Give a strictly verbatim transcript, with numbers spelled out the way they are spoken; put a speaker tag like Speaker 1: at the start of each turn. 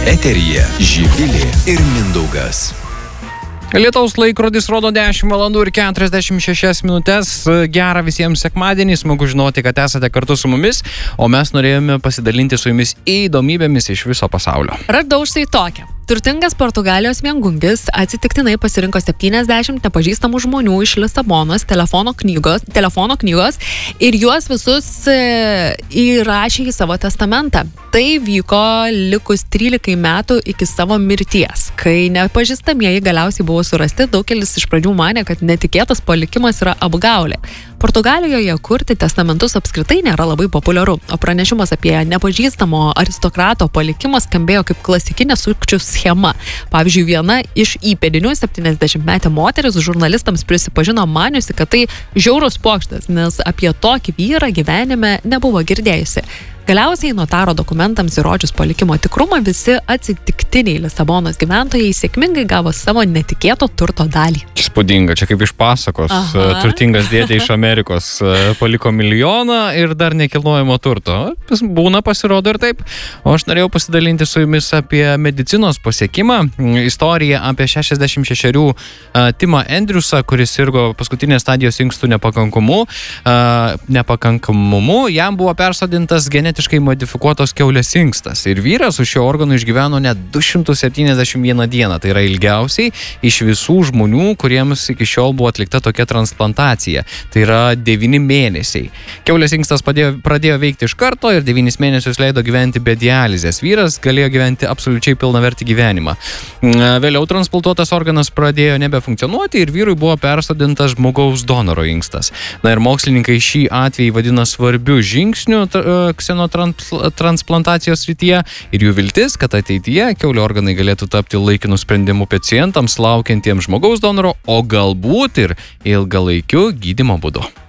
Speaker 1: Eteryje Živilė ir Mindaugas.
Speaker 2: Lietaus laikrodis rodo dešimt valandų ir keturiasdešimt šešias minutės. Gerą visiems sekmadienį, smagu žinoti, kad esate kartu su mumis, o mes norėjome pasidalinti su jumis įdomybėmis iš viso pasaulio.
Speaker 3: Radau štai tokią. Turtingas Portugalijos viengungis atsitiktinai pasirinko septyniasdešimt nepažįstamų žmonių iš Lisabonos telefono knygos, telefono knygos ir juos visus e, įrašė į savo testamentą. Tai vyko likus trylikai metų iki savo mirties. Kai nepažįstamieji galiausiai buvo surasti, daugelis iš pradžių manė, kad netikėtas palikimas yra apgaulė. Portugalijoje kurti testamentus apskritai nėra labai populiaru, o pranešimas apie nepažįstamo aristokrato palikimą skambėjo kaip klasikinė sukčių schema. Pavyzdžiui, viena iš įpėdinių septyniasdešimtmetė moteris žurnalistams prisipažino maniusi, kad tai žiaurus pokštas, nes apie tokį vyrą gyvenime nebuvo girdėjusi. Galiausiai notaro dokumentams įrodžius palikimo tikrumą, visi atsitiktiniai Lisabonos gyventojai sėkmingai gavo savo netikėto turto dalį.
Speaker 2: Spūdinga, čia kaip iš pasakos. Aha. Turtingas dėdė iš Amerikos paliko milijoną ir dar nekilnojamo turto. Būna, pasirodo ir taip. O aš norėjau pasidalinti su jumis apie medicinos pasiekimą. Istorija apie šešiasdešimt šešerių Timą Andrewsą, kuris sirgo paskutinės stadijos inkstų nepakankamumu. nepakankamumu. Jam buvo persodintas genetiškai modifikuotos kiaulės inkstas. Ir vyras su šio organu išgyveno net du šimtus septyniasdešimt vieną dieną. Tai yra ilgiausiai iš visų žmonių, kuriems iki šiol buvo atlikta tokia transplantacija. Tai yra devyni mėnesiai. Kiaulės inkstas padėjo, pradėjo veikti iš karto ir devynis mėnesius leido gyventi be dializės. Vyras galėjo gyventi absoliučiai pilnavertį gyvenimą. Vėliau transplantuotas organas pradėjo nebefunkcionuoti ir vyrui buvo persodintas žmogaus donoro inkstas. Na ir mokslininkai šį atvejį vadina svarbiu žingsniu ksenotransplantacijos srityje ir jų viltis, kad ateityje kiaulio organai galėtų tapti laikinų sprendimų pacientams laukiantiems žmogaus donoro, o galbūt ir ilgalaikiu gydymo būdu.